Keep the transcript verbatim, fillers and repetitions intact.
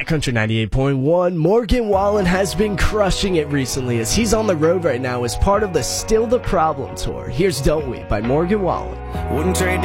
Country ninety-eight point one, Morgan Wallen has been crushing it recently as he's on the road right now as part of the Still the Problem tour. Here's Don't We by Morgan Wallen. Wouldn't trade